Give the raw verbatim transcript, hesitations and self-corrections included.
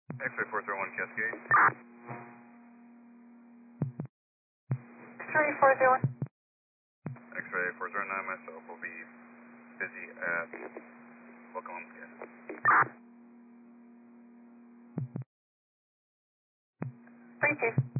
X-ray four zero one Cascade. X-ray four zero one. X-ray four zero nine, myself will be busy at Welcome Home Gas. Three two.